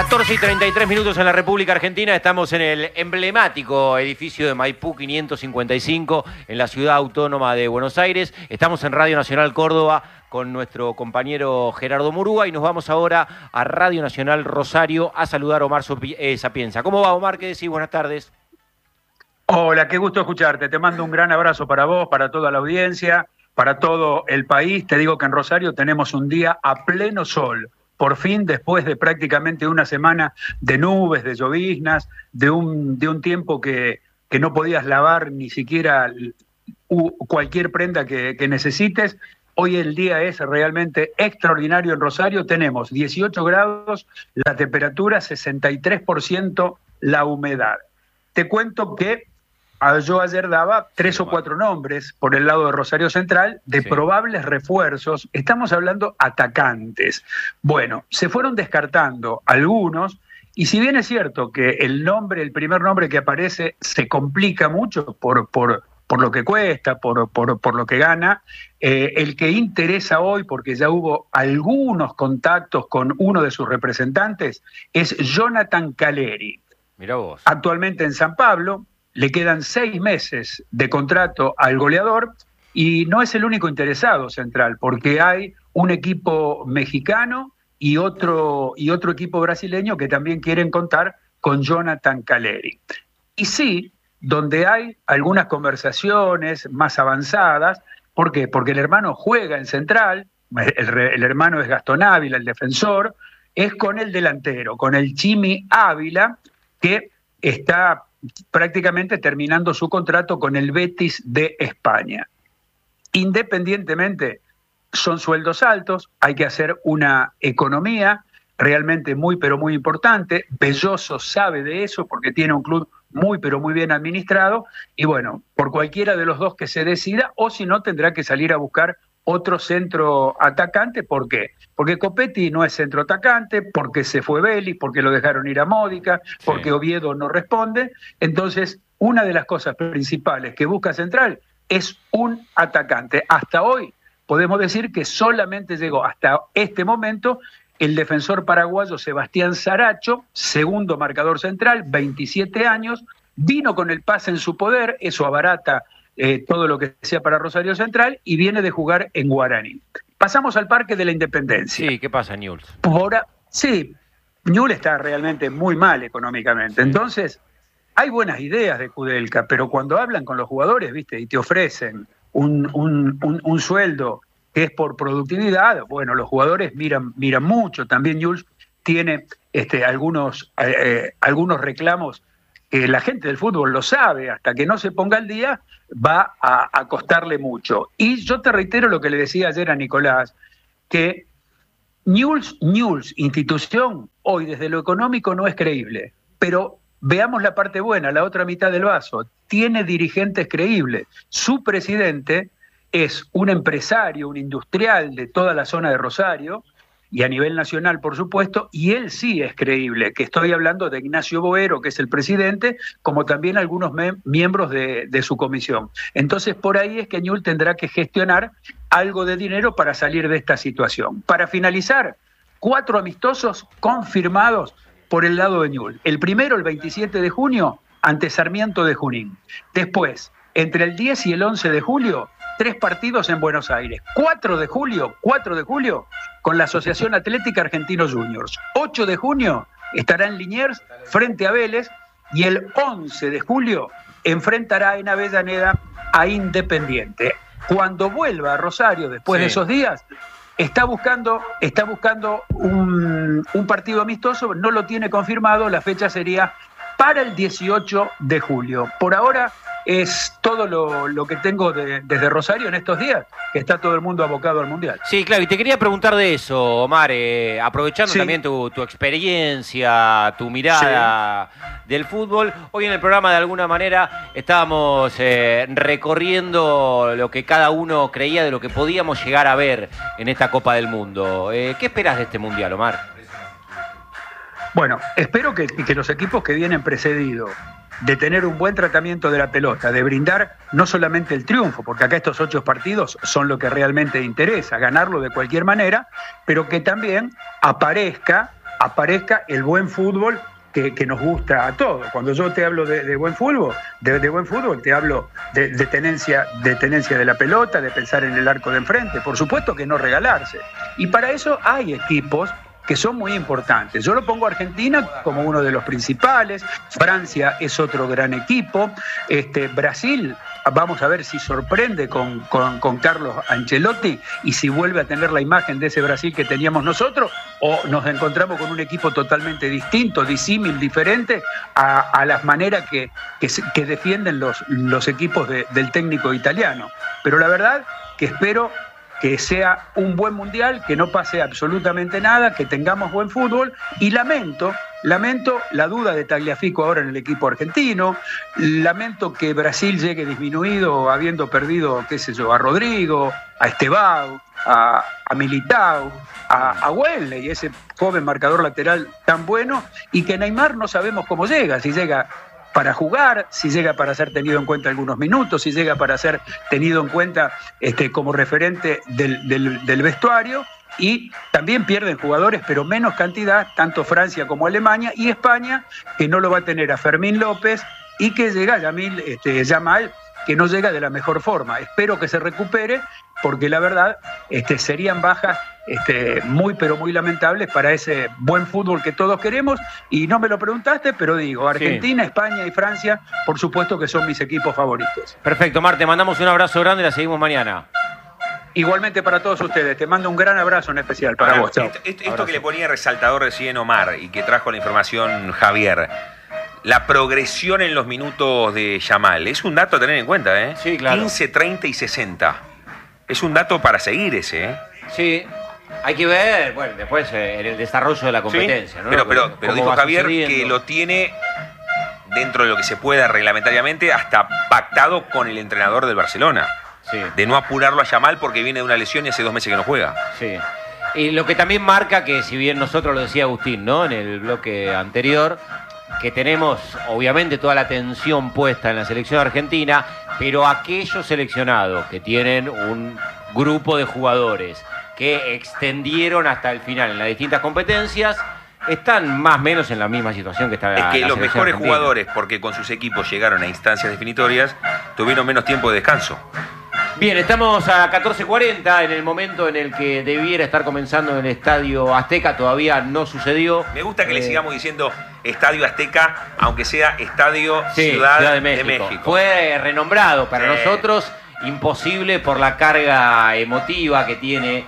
14:33 en la República Argentina. Estamos en el emblemático edificio de Maipú 555 en la ciudad autónoma de Buenos Aires. Estamos en Radio Nacional Córdoba con nuestro compañero Gerardo Murúa y nos vamos ahora a Radio Nacional Rosario a saludar a Omar Sapienza. ¿Cómo va, Omar? ¿Qué decís? Buenas tardes. Hola, qué gusto escucharte. Te mando un gran abrazo para vos, para toda la audiencia, para todo el país. Te digo que en Rosario tenemos un día a pleno sol. Por fin, después de prácticamente una semana de nubes, de lloviznas, de un tiempo que no podías lavar ni siquiera cualquier prenda que necesites, hoy el día es realmente extraordinario en Rosario. Tenemos 18 grados, la temperatura 63%, la humedad. Te cuento que yo ayer daba 3 o 4 nombres por el lado de Rosario Central de probables refuerzos. Estamos hablando atacantes. Bueno, se fueron descartando algunos, y si bien es cierto que el primer nombre que aparece se complica mucho por lo que cuesta, por lo que gana, el que interesa hoy, porque ya hubo algunos contactos con uno de sus representantes, es Jonathan Caleri. Mirá vos. Actualmente en San Pablo. Le quedan 6 meses de contrato al goleador y no es el único interesado Central, porque hay un equipo mexicano y otro equipo brasileño que también quieren contar con Jonathan Caleri. Y sí, donde hay algunas conversaciones más avanzadas, ¿por qué? Porque el hermano juega en Central, el hermano es Gastón Ávila, el defensor, es con el delantero, con el Chimi Ávila, que está prácticamente terminando su contrato con el Betis de España. Independientemente, son sueldos altos, hay que hacer una economía realmente muy, pero muy importante. Belloso sabe de eso porque tiene un club muy, pero muy bien administrado, y bueno, por cualquiera de los dos que se decida, o si no, tendrá que salir a buscar otro centro atacante. ¿Por qué? Porque Copetti no es centro atacante, porque se fue Vélez, porque lo dejaron ir a Módica, porque Oviedo no responde. Entonces, una de las cosas principales que busca Central es un atacante. Hasta hoy podemos decir que solamente llegó hasta este momento el defensor paraguayo Sebastián Saracho, segundo marcador central, 27 años, vino con el pase en su poder, eso abarata todo lo que sea para Rosario Central, y viene de jugar en Guaraní. Pasamos al Parque de la Independencia. Sí, ¿qué pasa, Newell's? Sí, Newell's está realmente muy mal económicamente. Entonces, hay buenas ideas de Kudelka, pero cuando hablan con los jugadores, ¿viste? Y te ofrecen un sueldo que es por productividad, bueno, los jugadores miran mucho. También Newell's tiene algunos reclamos que la gente del fútbol lo sabe, hasta que no se ponga al día va a costarle mucho. Y yo te reitero lo que le decía ayer a Nicolás, que Newell's, institución, hoy desde lo económico no es creíble, pero veamos la parte buena, la otra mitad del vaso, tiene dirigentes creíbles. Su presidente es un empresario, un industrial de toda la zona de Rosario, y a nivel nacional, por supuesto, y él sí es creíble, que estoy hablando de Ignacio Boero, que es el presidente, como también algunos miembros de su comisión. Entonces, por ahí es que Newell's tendrá que gestionar algo de dinero para salir de esta situación. Para finalizar, 4 amistosos confirmados por el lado de Newell's. El primero, el 27 de junio, ante Sarmiento de Junín. Después, entre el 10 y el 11 de julio, 3 partidos en Buenos Aires. 4 de julio, con la Asociación Atlética Argentinos Juniors. 8 de junio estará en Liniers frente a Vélez, y el 11 de julio enfrentará en Avellaneda a Independiente. Cuando vuelva a Rosario después de esos días, está buscando un partido amistoso, no lo tiene confirmado, la fecha sería para el 18 de julio. Por ahora es todo lo que tengo desde Rosario en estos días, que está todo el mundo abocado al Mundial. Sí, claro, y te quería preguntar de eso, Omar, aprovechando también tu experiencia, tu mirada del fútbol. Hoy en el programa, de alguna manera, estábamos recorriendo lo que cada uno creía de lo que podíamos llegar a ver en esta Copa del Mundo. ¿Qué esperás de este Mundial, Omar? Bueno, espero que los equipos que vienen precedidos de tener un buen tratamiento de la pelota, de brindar no solamente el triunfo, porque acá estos 8 partidos son lo que realmente interesa, ganarlo de cualquier manera, pero que también aparezca aparezca el buen fútbol que nos gusta a todos. Cuando yo te hablo de buen fútbol, te hablo de tenencia de la pelota, de pensar en el arco de enfrente, por supuesto que no regalarse. Y para eso hay equipos que son muy importantes. Yo lo pongo a Argentina como uno de los principales, Francia es otro gran equipo, Brasil, vamos a ver si sorprende con Carlos Ancelotti y si vuelve a tener la imagen de ese Brasil que teníamos nosotros, o nos encontramos con un equipo totalmente distinto, disímil, diferente a las maneras que defienden los equipos del técnico italiano. Pero la verdad que espero que sea un buen mundial, que no pase absolutamente nada, que tengamos buen fútbol, y lamento la duda de Tagliafico ahora en el equipo argentino, lamento que Brasil llegue disminuido habiendo perdido, qué sé yo, a Rodrigo, a Estevao, a Militao, a Wesley, ese joven marcador lateral tan bueno, y que Neymar no sabemos cómo llega, si llega para jugar, si llega para ser tenido en cuenta algunos minutos, si llega para ser tenido en cuenta como referente del vestuario, y también pierden jugadores, pero menos cantidad, tanto Francia como Alemania, y España, que no lo va a tener a Fermín López, y que llega Yamal, que no llega de la mejor forma. Espero que se recupere, porque la verdad serían bajas muy pero muy lamentables para ese buen fútbol que todos queremos. Y no me lo preguntaste, pero digo, Argentina, sí, España y Francia, por supuesto que son mis equipos favoritos. Perfecto, Mar, te mandamos un abrazo grande y la seguimos mañana. Igualmente para todos ustedes, te mando un gran abrazo en especial para vos. Chao. Esto que le ponía resaltador recién Omar y que trajo la información Javier, la progresión en los minutos de Yamal, es un dato a tener en cuenta, ¿eh? Sí, claro. 15, 30 y 60. Es un dato para seguir ese, ¿eh? Sí, hay que ver, bueno, después en el desarrollo de la competencia, ¿sí? ¿no? Pero dijo Javier que lo tiene dentro de lo que se pueda reglamentariamente hasta pactado con el entrenador del Barcelona. Sí. De no apurarlo a Yamal porque viene de una lesión y hace 2 meses que no juega. Sí. Y lo que también marca que, si bien nosotros lo decía Agustín, ¿no?, en el bloque anterior, que tenemos obviamente toda la atención puesta en la selección argentina, pero aquellos seleccionados que tienen un grupo de jugadores que extendieron hasta el final en las distintas competencias, están más o menos en la misma situación que está la Es que los mejores argentina. Jugadores, porque con sus equipos llegaron a instancias definitorias, tuvieron menos tiempo de descanso. Bien, estamos a 14:40, en el momento en el que debiera estar comenzando en el Estadio Azteca, todavía no sucedió. Me gusta que le sigamos diciendo Estadio Azteca, aunque sea Estadio Ciudad de México. Fue renombrado para nosotros, imposible por la carga emotiva que tiene,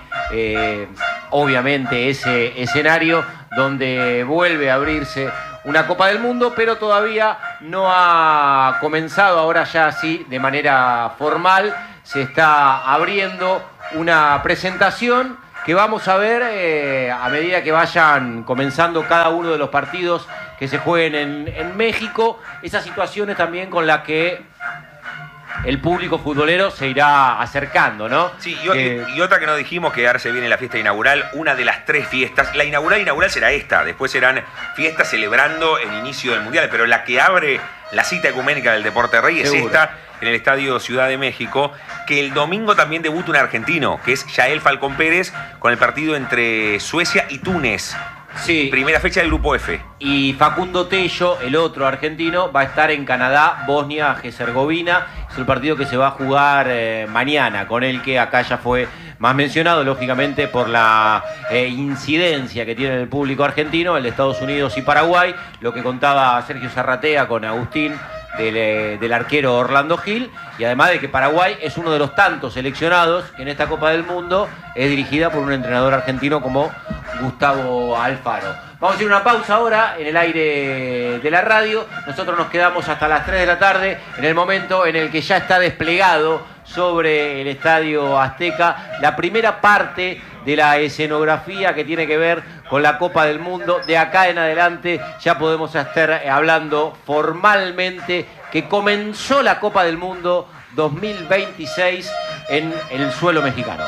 obviamente, ese escenario donde vuelve a abrirse una Copa del Mundo, pero todavía no ha comenzado, ahora ya sí, de manera formal. Se está abriendo una presentación que vamos a ver a medida que vayan comenzando cada uno de los partidos que se jueguen en México. Esas situaciones también con las que el público futbolero se irá acercando, ¿no? Sí, y otra que no dijimos, que ahora se viene la fiesta inaugural, una de las 3 fiestas. La inaugural será esta, después serán fiestas celebrando el inicio del Mundial, pero la que abre la cita ecuménica del Deporte Rey es esta, en el Estadio Ciudad de México, que el domingo también debuta un argentino, que es Yael Falcón Pérez, con el partido entre Suecia y Túnez. Sí. Primera fecha del Grupo F. Y Facundo Tello, el otro argentino, va a estar en Canadá, Bosnia-Herzegovina. Es el partido que se va a jugar mañana, con el que acá ya fue más mencionado, lógicamente, por la incidencia que tiene el público argentino, el de Estados Unidos y Paraguay, lo que contaba Sergio Zarratea con Agustín, del arquero Orlando Gil, y además de que Paraguay es uno de los tantos seleccionados que en esta Copa del Mundo es dirigida por un entrenador argentino como Gustavo Alfaro. Vamos a ir a una pausa ahora en el aire de la radio. Nosotros nos quedamos hasta las 3 de la tarde, en el momento en el que ya está desplegado sobre el Estadio Azteca la primera parte de la escenografía que tiene que ver con la Copa del Mundo. De acá en adelante ya podemos estar hablando formalmente que comenzó la Copa del Mundo 2026 en el suelo mexicano.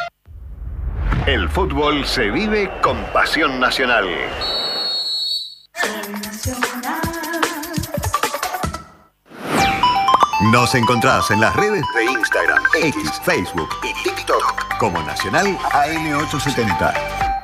El fútbol se vive con pasión nacional. Nos encontrás en las redes de Instagram, X, Facebook y TikTok como Nacional AM870.